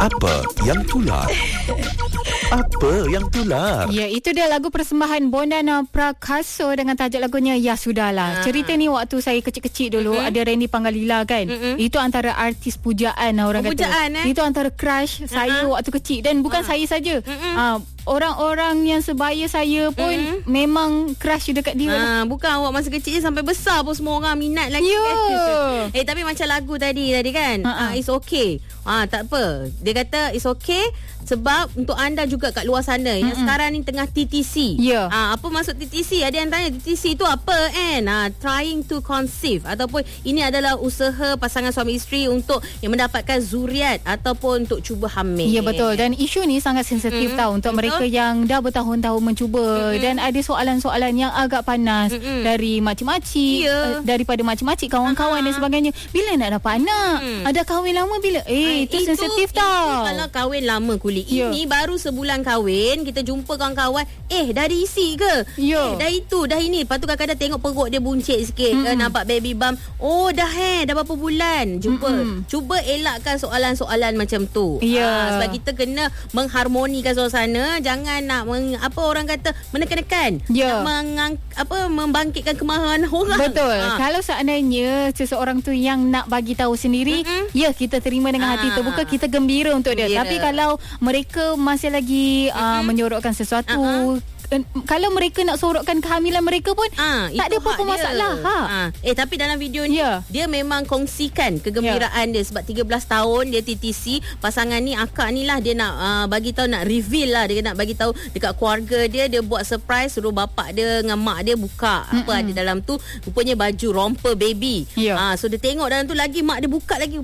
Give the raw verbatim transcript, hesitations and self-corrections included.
Apa yang tular? Apa yang tular? Ya, itu dia lagu persembahan Bondana Prakaso dengan tajuk lagunya Ya Sudahlah. Ha. Cerita ni waktu saya kecil-kecil dulu, mm-hmm. ada Randy Pangalila kan. Mm-hmm. Itu antara artis pujaan orang oh, kata. Pujaan, eh? Itu antara crush uh-huh. saya waktu kecil. Dan bukan uh-huh. saya saja. Mm-hmm. Uh, orang-orang yang sebaya saya pun mm-hmm. memang crush dekat dia. Ha, bukan awak masa kecil sampai besar pun semua orang minat lagi. Ya. Kan? Eh, tapi macam lagu tadi tadi kan. Uh-huh. Uh, it's okay. Ah, tak apa. Dia kata it's okay sebab untuk anda juga kat luar sana mm-hmm. yang sekarang ni tengah T T C. Ya. Ah, apa maksud T T C? Ada yang tanya T T C tu apa kan? Ah, trying to conceive ataupun ini adalah usaha pasangan suami isteri untuk yang mendapatkan zuriat ataupun untuk cuba hamil. Ya, betul. Dan isu ni sangat sensitif mm-hmm. tau untuk betul. Mereka yang dah bertahun-tahun mencuba mm-hmm. dan ada soalan-soalan yang agak panas mm-hmm. dari makcik-makcik, yeah. daripada makcik-makcik kawan-kawan uh-huh. dan sebagainya. Bila nak dapat anak? Mm. Ada kahwin lama bila? Eh, Eh, itu, itu sensitif tau. Kalau kahwin lama kulit. Yeah. Ini baru sebulan kahwin, kita jumpa kawan-kawan, eh dah diisi ke? Yeah. Eh dah itu, dah ini. Lepas tu kadang-kadang tengok perut dia buncit sikit, mm-hmm. ke, nampak baby bump. Oh dah eh, dah berapa bulan. Cuba mm-hmm. cuba elakkan soalan-soalan macam tu. Yeah. Ha, sebab kita kena mengharmonikan suasana, jangan nak meng, apa orang kata menekan-nekan. Yeah. Nak mengang, apa membangkitkan kemarahan orang. Betul. Ha. Kalau seandainya seseorang tu yang nak bagi tahu sendiri, mm-hmm. ya kita terima dengan ha. hati terbuka, kita gembira untuk dia. Gembira. Tapi kalau mereka masih lagi uh, mm-hmm. menyorokkan sesuatu, uh-huh. kalau mereka nak sorokkan kehamilan mereka pun ha, tak ada apa-apa masalah. Ha. Ha. Eh tapi dalam video ni yeah. dia memang kongsikan kegembiraan yeah. dia sebab tiga belas tahun dia T T C. Pasangan ni akak ni lah dia nak uh, bagi tahu, nak reveal lah, dia nak bagi tahu dekat keluarga dia. Dia buat surprise, suruh bapak dia dengan mak dia buka mm-hmm. apa ada dalam tu. Rupanya baju romper baby. Yeah. Ha, so dia tengok dalam tu lagi, mak dia buka lagi